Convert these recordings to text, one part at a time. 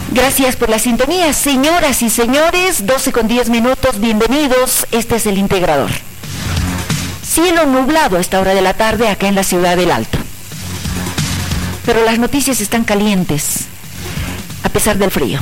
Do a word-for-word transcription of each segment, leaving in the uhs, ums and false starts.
Gracias por la sintonía, señoras y señores, doce con diez minutos, bienvenidos, este es el Integrador. Cielo nublado a esta hora de la tarde acá en la ciudad del Alto. Pero las noticias están calientes, a pesar del frío.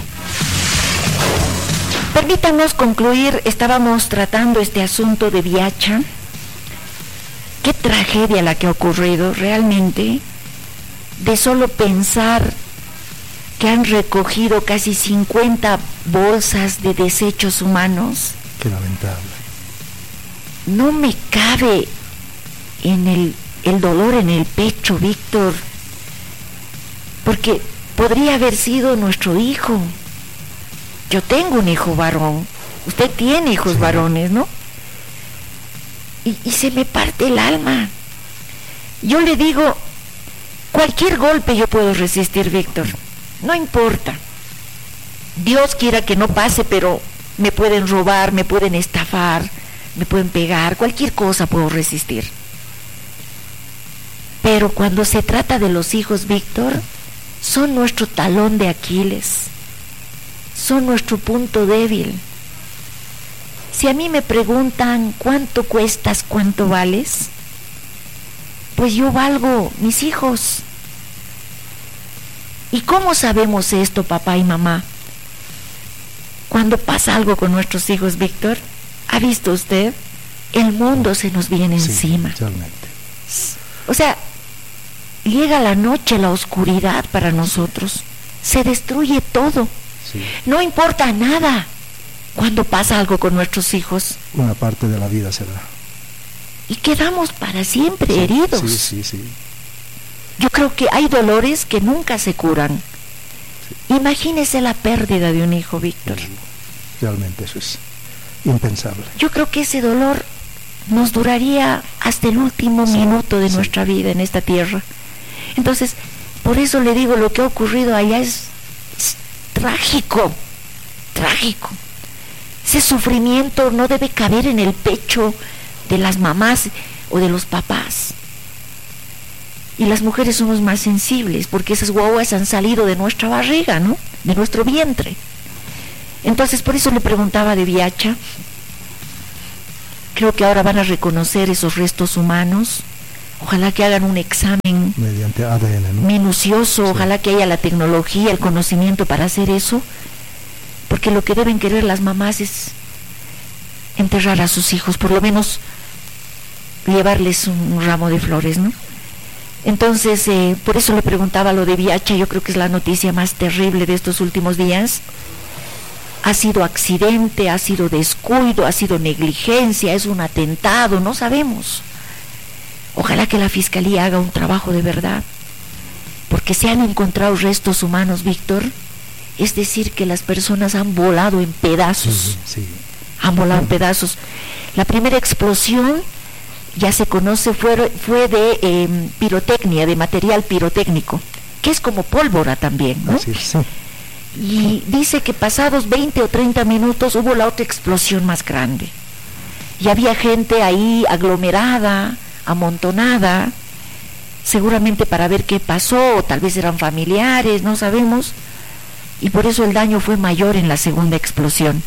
Permítanos concluir, estábamos tratando este asunto de Viacha. Qué tragedia la que ha ocurrido, realmente, de solo pensar que han recogido casi cincuenta bolsas de desechos humanos. Qué lamentable. No me cabe en el, el dolor en el pecho, Víctor, porque podría haber sido nuestro hijo. Yo tengo un hijo varón, usted tiene hijos sí. varones, ¿no? Y, y se me parte el alma. Yo le digo, cualquier golpe yo puedo resistir, Víctor. No importa, Dios quiera que no pase, pero me pueden robar, me pueden estafar, me pueden pegar, cualquier cosa puedo resistir. Pero cuando se trata de los hijos, Víctor, son nuestro talón de Aquiles, son nuestro punto débil. Si a mí me preguntan cuánto cuestas, cuánto vales, pues yo valgo mis hijos. ¿Y cómo sabemos esto, papá y mamá? Cuando pasa algo con nuestros hijos, Víctor, ¿ha visto usted? El mundo se nos viene sí, encima. Realmente. O sea, llega la noche, la oscuridad para nosotros. Se destruye todo. Sí. No importa nada cuando pasa algo con nuestros hijos. Una parte de la vida se da. Y quedamos para siempre sí, heridos. Sí, sí, sí. Yo creo que hay dolores que nunca se curan. Sí. Imagínese la pérdida de un hijo, Víctor. Realmente eso es impensable. Yo creo que ese dolor nos duraría hasta el último sí, minuto de sí. nuestra vida en esta tierra. Entonces, por eso le digo, lo que ha ocurrido allá es, es trágico, trágico. Ese sufrimiento no debe caber en el pecho de las mamás o de los papás. Y las mujeres somos más sensibles porque esas guaguas han salido de nuestra barriga, ¿no? De nuestro vientre. Entonces, por eso le preguntaba de Viacha. Creo que ahora van a reconocer esos restos humanos. Ojalá que hagan un examen mediante A D N, ¿no? minucioso. Sí. Ojalá que haya la tecnología, el conocimiento para hacer eso. Porque lo que deben querer las mamás es enterrar a sus hijos, por lo menos llevarles un ramo de flores, ¿no? Entonces, eh, por eso le preguntaba lo de Viacha. Yo creo que es la noticia más terrible de estos últimos días. Ha sido accidente, ha sido descuido, ha sido negligencia, es un atentado, no sabemos. Ojalá que la Fiscalía haga un trabajo de verdad, porque se han encontrado restos humanos, Víctor, es decir, que las personas han volado en pedazos, sí, sí. han volado en pedazos. La primera explosión, ya se conoce, fue, fue de eh, pirotecnia, de material pirotécnico, que es como pólvora también, ¿no? Así es, sí. Y dice que pasados veinte o treinta minutos hubo la otra explosión más grande. Y había gente ahí aglomerada, amontonada, seguramente para ver qué pasó, o tal vez eran familiares, no sabemos. Y por eso el daño fue mayor en la segunda explosión.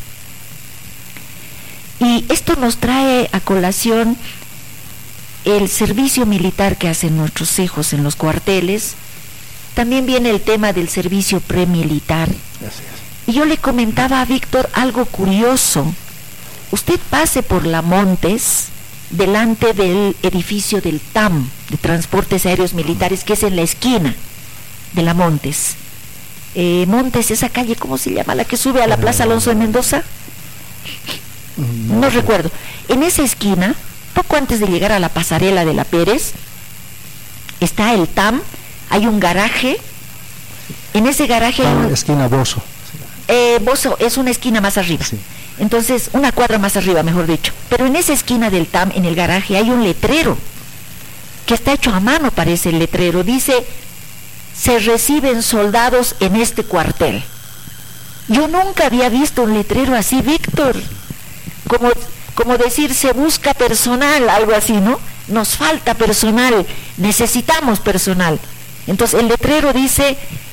Y esto nos trae a colación el servicio militar que hacen nuestros hijos en los cuarteles. También viene el tema del servicio premilitar. Gracias. Y yo le comentaba a Víctor algo curioso. Usted pase por la Montes, delante del edificio del T A M, de Transportes Aéreos Militares, que es en la esquina de la Montes. Eh, Montes, esa calle, ¿cómo se llama? La que sube a la Plaza Alonso de Mendoza. No, no recuerdo. En esa esquina, poco antes de llegar a la pasarela de la Pérez, está el T A M. Hay un garaje, en ese garaje hay un... esquina Bozo. Eh, Bozo es una esquina más arriba, sí. Entonces una cuadra más arriba, mejor dicho. Pero en esa esquina del T A M, en el garaje, hay un letrero, que está hecho a mano, parece el letrero. Dice, se reciben soldados en este cuartel. Yo nunca había visto un letrero así, Víctor. Como, como decir, se busca personal, algo así, ¿no? Nos falta personal, necesitamos personal. Entonces el letrero dice,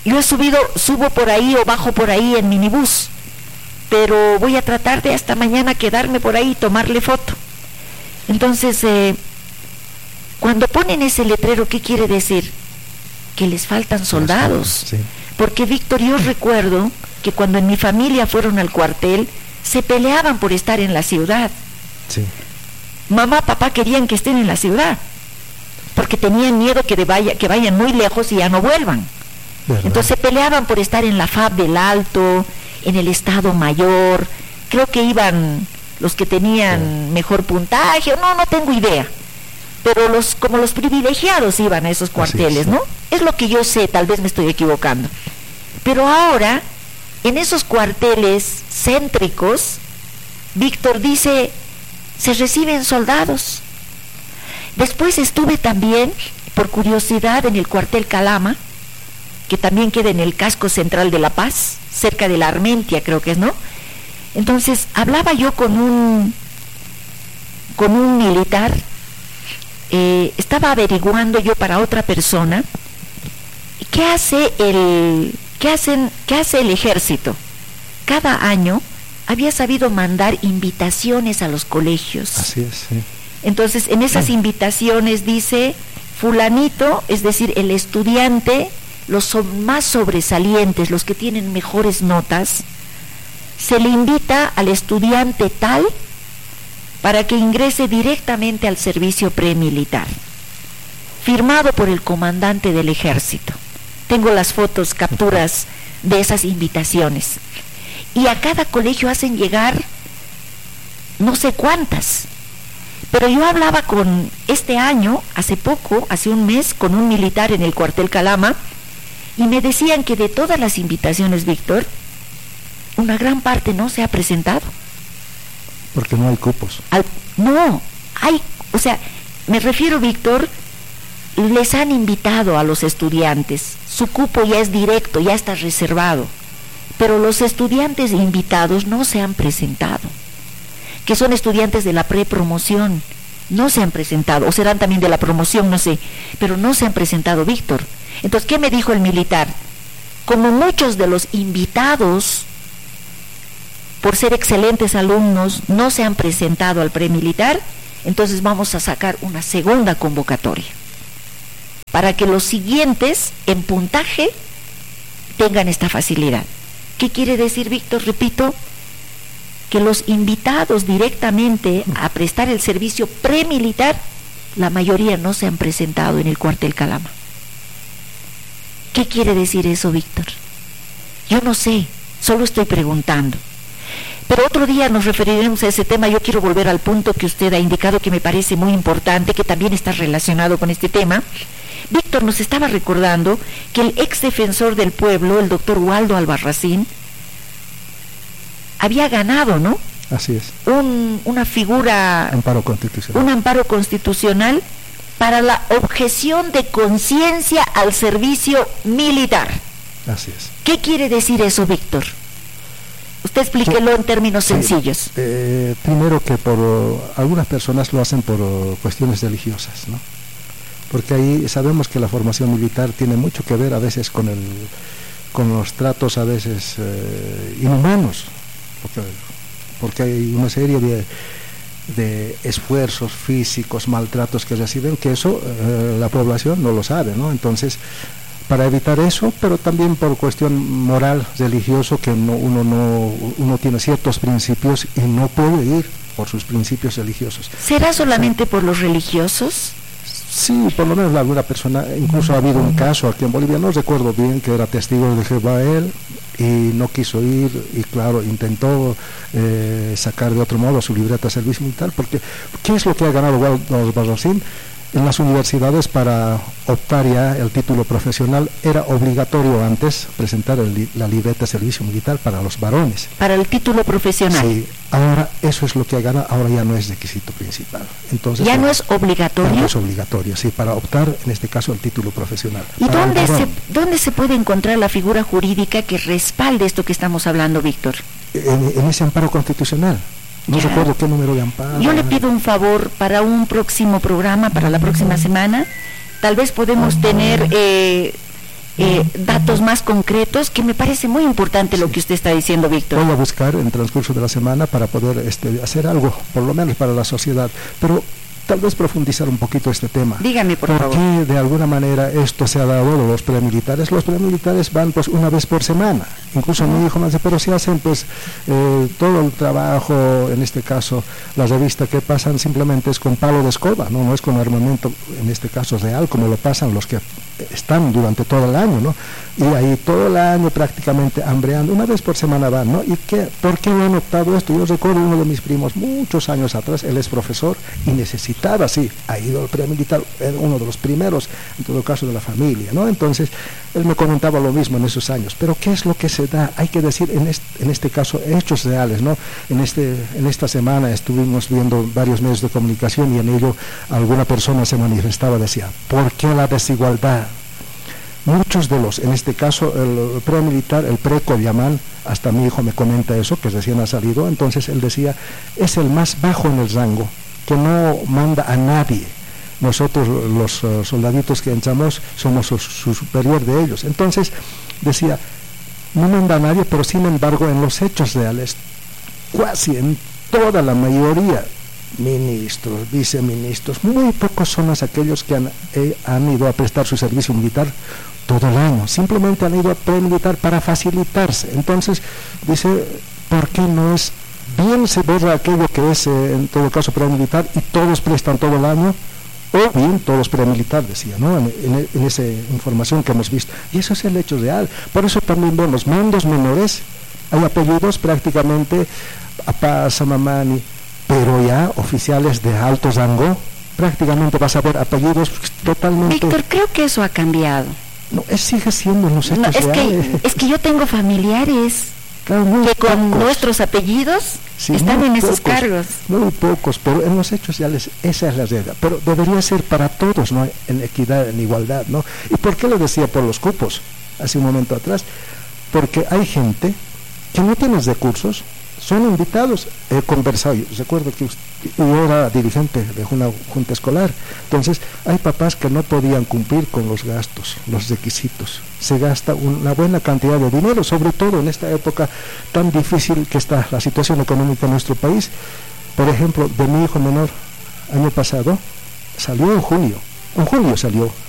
yo he subido, subo por ahí o bajo por ahí en minibús, pero voy a tratar de hasta mañana quedarme por ahí y tomarle foto. Entonces, eh, cuando ponen ese letrero, ¿qué quiere decir? Que les faltan soldados. Sí. Porque, Víctor, yo recuerdo que cuando en mi familia fueron al cuartel, se peleaban por estar en la ciudad. Sí. Mamá, papá querían que estén en la ciudad, porque tenían miedo que, de vaya, que vayan muy lejos y ya no vuelvan. ¿Verdad? Entonces se peleaban por estar en la F A B del Alto, en el Estado Mayor. Creo que iban los que tenían sí. mejor puntaje, no, no tengo idea. Pero los como los privilegiados iban a esos cuarteles, es, sí. ¿no? Es lo que yo sé, tal vez me estoy equivocando. Pero ahora, en esos cuarteles céntricos, Víctor dice, se reciben soldados. Después estuve también, por curiosidad, en el cuartel Calama, que también queda en el casco central de La Paz, cerca de la Armentia, creo que es, ¿no? Entonces, hablaba yo con un, con un militar, eh, estaba averiguando yo para otra persona, ¿qué hace el, qué hacen, qué hace el ejército? Cada año había sabido mandar invitaciones a los colegios. Así es, sí. Entonces, en esas sí. invitaciones dice, fulanito, es decir, el estudiante, los son más sobresalientes, los que tienen mejores notas, se le invita al estudiante tal para que ingrese directamente al servicio premilitar, firmado por el comandante del ejército. Tengo las fotos, capturas de esas invitaciones. Y a cada colegio hacen llegar no sé cuántas. Pero yo hablaba con, este año, hace poco, hace un mes, con un militar en el cuartel Calama, y me decían que de todas las invitaciones, Víctor, una gran parte no se ha presentado. Porque no hay cupos. Al, no, hay, o sea, me refiero, Víctor, les han invitado a los estudiantes, su cupo ya es directo, ya está reservado, pero los estudiantes invitados no se han presentado, que son estudiantes de la prepromoción, no se han presentado, o serán también de la promoción, no sé, pero no se han presentado, Víctor. Entonces, ¿qué me dijo el militar? Como muchos de los invitados, por ser excelentes alumnos, no se han presentado al premilitar, entonces vamos a sacar una segunda convocatoria, para que los siguientes, en puntaje, tengan esta facilidad. ¿Qué quiere decir, Víctor? Repito, que los invitados directamente a prestar el servicio premilitar, la mayoría no se han presentado en el cuartel Calama. ¿Qué quiere decir eso, Víctor? Yo no sé, solo estoy preguntando. Pero otro día nos referiremos a ese tema. Yo quiero volver al punto que usted ha indicado, que me parece muy importante, que también está relacionado con este tema. Víctor nos estaba recordando que el ex defensor del pueblo, el doctor Waldo Albarracín, había ganado, ¿no? Así es. Un, una figura... Amparo constitucional. Un amparo constitucional para la objeción de conciencia al servicio militar. Así es. ¿Qué quiere decir eso, Víctor? Usted explíquelo en términos sí, sencillos. Eh, primero que por uh, algunas personas lo hacen por uh, cuestiones religiosas, ¿no? Porque ahí sabemos que la formación militar tiene mucho que ver a veces con el con los tratos a veces eh, inhumanos, porque, porque hay una serie de, de esfuerzos físicos, maltratos que reciben, que eso eh, la población no lo sabe, ¿no? Entonces, para evitar eso, pero también por cuestión moral, religioso, que no, uno no uno tiene ciertos principios y no puede ir por sus principios religiosos. ¿Será solamente o sea, por los religiosos? Sí, por lo menos alguna persona, incluso ha habido un caso aquí en Bolivia, no recuerdo bien, que era testigo de Jehová él y no quiso ir, y claro, intentó eh, sacar de otro modo su libreta de servicio militar, porque ¿qué es lo que ha ganado Waldo Albarracín? En las universidades, para optar ya el título profesional, era obligatorio antes presentar el, la libreta de servicio militar para los varones. Para el título profesional. Sí, ahora eso es lo que ha ganado, ahora ya no es requisito principal. Entonces, ¿Ya ahora, no es obligatorio? Ya no es obligatorio, sí, para optar, en este caso, el título profesional. ¿Y dónde se, dónde se puede encontrar la figura jurídica que respalde esto que estamos hablando, Víctor? En, en ese amparo constitucional. No ya. recuerdo qué número de amparo. Yo le pido un favor para un próximo programa, para la próxima semana. Tal vez podemos tener eh, eh, datos más concretos, que me parece muy importante sí. lo que usted está diciendo, Víctor. Voy a buscar en el transcurso de la semana para poder este, hacer algo, por lo menos para la sociedad, pero tal vez profundizar un poquito este tema. Dígame, por ¿Por favor. qué de alguna manera esto se ha dado de los premilitares? Los premilitares van pues una vez por semana. Incluso uh-huh. mi hijo me dice, pero si hacen pues eh, todo el trabajo, en este caso la revista que pasan simplemente es con palo de escoba, no, no es con armamento, en este caso real, como lo pasan los que están durante todo el año, ¿no? Y ahí todo el año prácticamente hambreando, una vez por semana van, ¿no? ¿Y qué, por qué no han optado esto? Yo recuerdo uno de mis primos muchos años atrás, él es profesor y necesitaba, sí, ha ido al premilitar, era uno de los primeros, en todo caso de la familia, ¿no? Entonces, él me comentaba lo mismo en esos años, pero ¿qué es lo que se da? Hay que decir, en este, en este caso, hechos reales, ¿no? En, este, en esta semana estuvimos viendo varios medios de comunicación y en ello alguna persona se manifestaba, decía, ¿por qué la desigualdad? Muchos de los, en este caso el premilitar, el pre-Coviamán, hasta mi hijo me comenta eso, que recién ha salido, entonces él decía, es el más bajo en el rango, que no manda a nadie. Nosotros los uh, soldaditos que entramos somos su, su superior de ellos. Entonces decía, no manda a nadie, pero sin embargo en los hechos reales, casi en toda la mayoría, ministros, viceministros, muy pocos son los aquellos que han, eh, han ido a prestar su servicio militar todo el año, simplemente han ido a premilitar para facilitarse. Entonces dice, ¿por qué no es bien se borra aquello que es eh, en todo caso premilitar y todos prestan todo el año? O bien todos premilitar, decía, ¿no? En, en, en esa información que hemos visto, y eso es el hecho real. Por eso también ven los mandos menores, hay apellidos prácticamente Apaz, Mamani, pero ya oficiales de alto rango, prácticamente vas a ver apellidos totalmente... Víctor, creo que eso ha cambiado. No, es, sigue siendo en los hechos no, es reales. Que, es que yo tengo familiares claro, que con pocos. nuestros apellidos sí, están en esos pocos, cargos. Muy pocos, pero en los hechos reales esa es la regla. Pero debería ser para todos, ¿no? En equidad, en igualdad, ¿no? ¿Y por qué lo decía por los cupos hace un momento atrás? Porque hay gente que no tiene recursos, son invitados. He conversado, recuerdo que yo era dirigente de una junta escolar, entonces hay papás que no podían cumplir con los gastos, los requisitos, se gasta una buena cantidad de dinero, sobre todo en esta época tan difícil que está la situación económica en nuestro país. Por ejemplo, de mi hijo menor, año pasado, salió en julio, en julio salió